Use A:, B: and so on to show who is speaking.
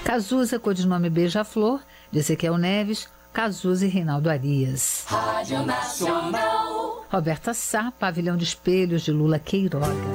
A: Cazuza, codinome Beija-Flor, de Ezequiel Neves, Cazuza e Reinaldo Arias.
B: Rádio Nacional.
A: Roberta Sá, Pavilhão de Espelhos, de Lula Queiroga.